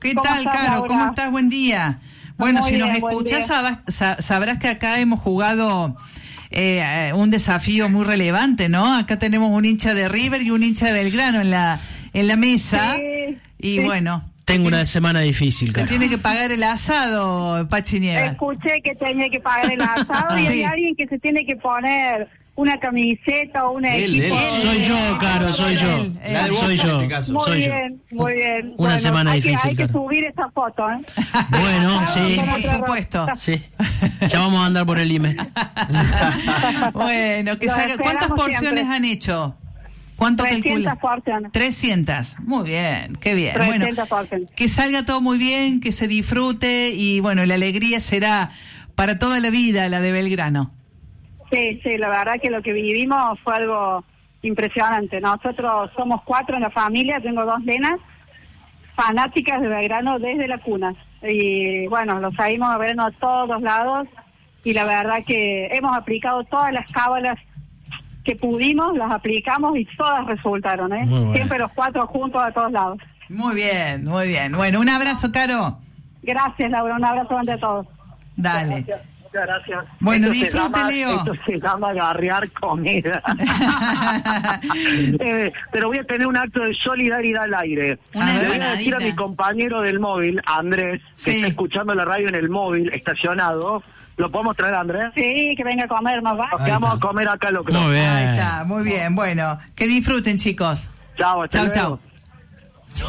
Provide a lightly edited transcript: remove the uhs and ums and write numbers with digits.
¿Qué tal, Caro? Laura? ¿Cómo estás? Buen día. Bueno, Muy si nos bien, escuchás, sabrás que acá hemos jugado un desafío muy relevante, ¿no? Acá tenemos un hincha de River y un hincha de Belgrano en la mesa. Sí, y sí. bueno, Tengo una semana difícil, se Caro. tiene que pagar el asado, Pachi Nieves. Escuché que tenía que pagar el asado y Sí. hay alguien que se tiene que poner una camiseta o una equipo. Soy yo, Caro, soy yo. Soy yo. Muy Soy yo. bien, muy bien. Una semana hay difícil, hay que Caro. subir esta foto, ¿eh? Bueno, sí. Por supuesto. Sí. Ya vamos a andar por el IME. Bueno, que Lo salga. ¿Cuántas esperamos porciones siempre. han hecho? ¿Cuánto 300 calcula? porciones. 300. Muy bien, qué bien. 300 Bueno, porciones. que salga todo muy bien, que se disfrute y bueno, la alegría será para toda la vida la de Belgrano. Sí, la verdad que lo que vivimos fue algo impresionante. Nosotros somos 4 en la familia, tengo 2 nenas, fanáticas de Belgrano desde la cuna. Y bueno, los salimos a vernos a todos lados y la verdad que hemos aplicado todas las cábalas que pudimos, las aplicamos y todas resultaron, ¿eh? Muy bueno. Siempre los 4 juntos a todos lados. Muy bien, muy bien. Bueno, un abrazo, Caro. Gracias, Laura, un abrazo grande a todos. Dale. Muchas gracias. Bueno, Esto se disfrute, llama- Leo. Esto se llama agarrear comida. Pero voy a tener un acto de solidaridad al aire. Una Le voy a empanadita. decir a mi compañero del móvil, Andrés, que Sí. está escuchando la radio en el móvil, estacionado. ¿Lo podemos traer, Andrés? Sí, que venga a comer, más va. Nos quedamos a comer acá, lo creo. Muy bien. Ahí está, muy bien. Bueno, que disfruten, chicos. Chao, hasta Chau, luego. chau.